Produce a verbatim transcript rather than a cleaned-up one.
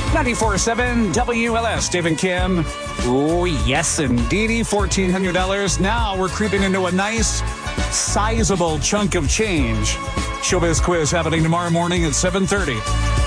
ninety-four point seven W L S, Dave and Kim. Oh, yes, indeedy, fourteen hundred dollars. Now we're creeping into a nice, sizable chunk of change. Showbiz quiz happening tomorrow morning at seven thirty.